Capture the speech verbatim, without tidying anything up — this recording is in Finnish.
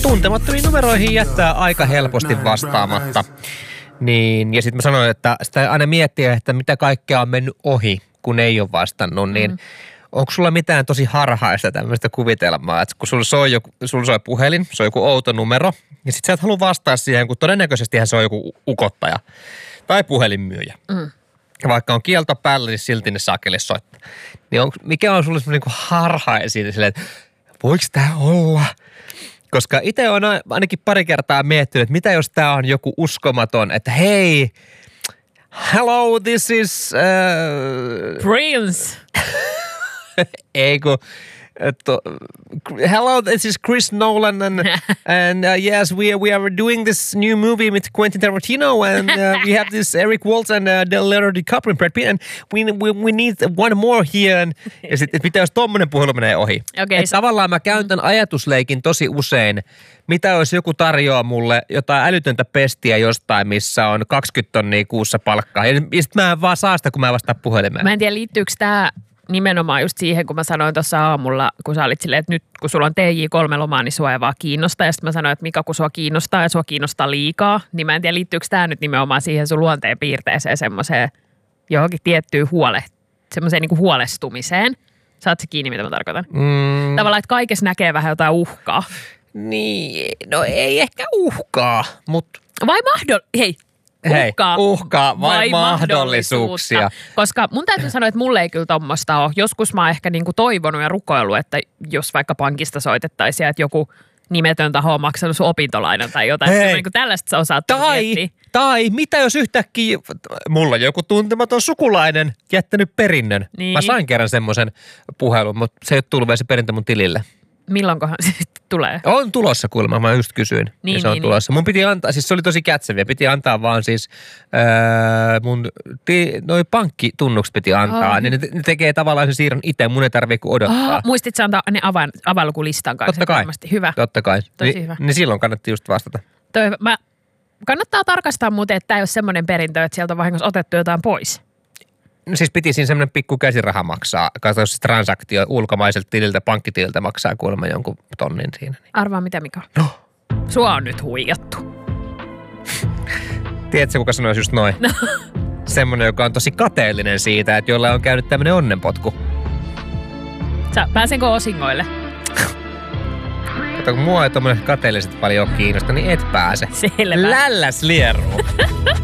tuntemattomiin numeroihin jättää aika helposti vastaamatta. Niin, ja sitten mä sanoin, että sitä aina miettiä, että mitä kaikkea on mennyt ohi, kun ei ole vastannut, niin mm. onko sulla mitään tosi harhaista tämmöistä kuvitelmaa, että kun sulla soi, joku, sulla soi puhelin, se on joku outo numero, ja sit sä et halua vastaa siihen, kun todennäköisesti se on joku ukottaja tai puhelinmyyjä. Mm. Ja vaikka on kielto päällä, niin silti ne saakeli soittaa. Niin on, mikä on sulle semmoinen niin harhaisia silleen, että voiko tää olla? Koska itse on ainakin pari kertaa miettinyt, että mitä jos tää on joku uskomaton, että hei, hello, this is... Uh... Prince. Ei kun... To, hello, this is Chris Nolan and, and uh, yes, we, we are doing this new movie with Quentin Tarantino and uh, we have this Eric Waltz and uh, Leonardo DiCaprio and Brad Pitt and we, we, we need one more here. And, ja sitten, mitä jos tommonen puhelu menee ohi? Okay, et so, tavallaan mä käyn tämän ajatusleikin tosi usein. Mitä jos joku tarjoaa mulle jotain älytöntä pestiä jostain, missä on kaksikymmentä tonnia kuussa palkkaa. Ja sitten mä vaan saa sitä, kun mä vastaan puhelimeen. Mä en tiedä, liittyykö tää nimenomaan just siihen, kun mä sanoin tuossa aamulla, kun sä olit silleen, että nyt kun sulla on T J kolme lomaa, niin sua ei vaan kiinnostaa. Ja sitten mä sanoin, että Mika, kun sua kiinnostaa ja sua kiinnostaa liikaa, niin mä en tiedä, liittyykö tää nyt nimenomaan siihen sun luonteen piirteeseen semmoiseen johonkin tiettyyn huole, semmoiseen niin kuin huolestumiseen. Saat se kiinni, mitä mä tarkoitan? Mm. Tavallaan, että kaikessa näkee vähän jotain uhkaa. Niin, no ei ehkä uhkaa, mutta... Vai mahdoll... Hei. Uhkaa, Hei, uhkaa vai, vai mahdollisuuksia. Koska mun täytyy sanoa, että mulle ei kyllä tommoista ole. Joskus mä oon ehkä niinku toivonut ja rukoillut, että jos vaikka pankista soitettaisiin, että joku nimetön taho on maksanut sun opintolainan tai jotain. Hei. Niin tällaista sä osaat tai, miettiä. Tai mitä jos yhtäkkiä, mulla on joku tuntematon sukulainen jättänyt perinnön. Niin. Mä sain kerran semmoisen puhelun, mutta se ei ole tullut vielä se perintö mun tilille. Milloinkohan se sitten tulee? On tulossa kuulemma, mä just kysyin. Niin, se on niin, tulossa. Niin. Mun piti antaa, siis se oli tosi kätseviä, piti antaa vaan siis ää, mun, ti, noi pankkitunnukset piti antaa. Oh. Niin ne, ne tekee tavallaan sen siirron itse, mun ei tarvitse kuin odottaa. Oh, muistit sä antaa ne avain, avainlukulistan kanssa? Totta kai. Varmasti. Hyvä. Totta kai. Tosi Ni, hyvä. Niin silloin kannatti just vastata. Toi, mä, kannattaa tarkastaa muuten, että tää ei ole semmoinen perintö, että sieltä on vahingossa otettu jotain pois. No siis piti siinä semmoinen pikku käsiraha maksaa. Katso, siis transaktio ulkomaiselta tililtä, pankkitililtä maksaa kuulemma jonkun tonnin siinä. Arvaa mitä, Mika? No. Sua on nyt huijattu. Tiedätkö, kuka sanoisi just noin? No. Semmoinen, joka on tosi kateellinen siitä, että jolla on käynyt tämmöinen onnenpotku. Sä, pääsenkö osingoille? Kato, kun mua ei tommoinen kateelliset paljon kiinnosta, niin et pääse. Selvä. Lälläs lieruun.